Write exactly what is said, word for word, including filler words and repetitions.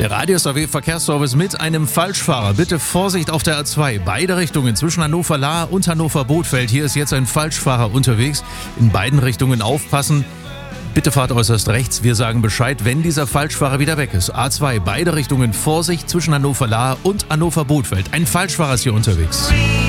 Der Radius A W Verkehrsservice mit einem Falschfahrer. Bitte Vorsicht auf der A zwei. Beide Richtungen zwischen Hannover-Lahr und Hannover-Bothfeld. Hier ist jetzt ein Falschfahrer unterwegs. In beiden Richtungen aufpassen. Bitte fahrt äußerst rechts. Wir sagen Bescheid, wenn dieser Falschfahrer wieder weg ist. A zwei, beide Richtungen Vorsicht zwischen Hannover-Lahr und Hannover-Bothfeld. Ein Falschfahrer ist hier unterwegs.